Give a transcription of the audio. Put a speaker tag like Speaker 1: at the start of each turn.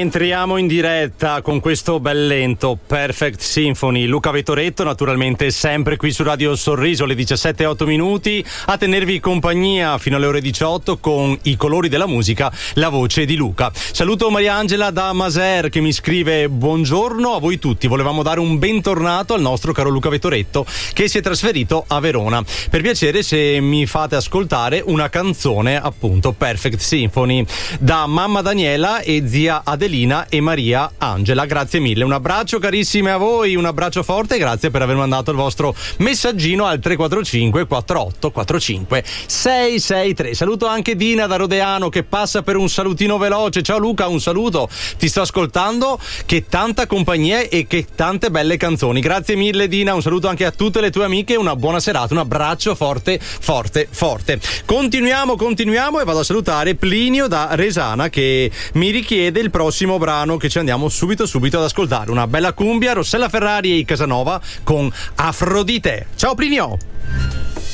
Speaker 1: Rientriamo in diretta con questo bel lento Perfect Symphony. Luca Vetoretto, naturalmente sempre qui su Radio Sorriso, alle 17:08 a tenervi compagnia fino alle ore 18 con i colori della musica, la voce di Luca. Saluto Mariangela da Maser che mi scrive: buongiorno a voi tutti, volevamo dare un bentornato al nostro caro Luca Vetoretto che si è trasferito a Verona. Per piacere, se mi fate ascoltare una canzone, appunto Perfect Symphony, da mamma Daniela e zia Adelina e Maria Angela. Grazie mille, un abbraccio carissime a voi, un abbraccio forte e grazie per aver mandato il vostro messaggino al 345 48 45 663. Saluto anche Dina da Rodeano che passa per un salutino veloce. Ciao Luca, un saluto, ti sto ascoltando, che tanta compagnia e che tante belle canzoni. Grazie mille Dina, un saluto anche a tutte le tue amiche, una buona serata, un abbraccio forte forte forte. Continuiamo e vado a salutare Plinio da Resana che mi richiede il prossimo brano che ci andiamo subito ad ascoltare. Una bella cumbia, Rossella Ferrari e Casanova con Afrodite. Ciao Plinio.